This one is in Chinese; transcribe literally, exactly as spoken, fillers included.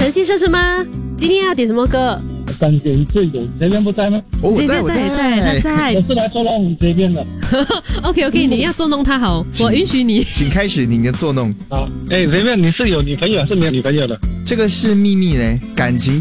陈先生是吗？今天要点什么歌？ 感觉最有这边不在吗？ 哦，我在，我在在，他在。 我是来捉弄这边的。 OK OK， 你要捉弄他好，我允许你。 请开始您的作弄。 好，哎，这边你是有女朋友还是没有女朋友的？ 这个是秘密嘞，感情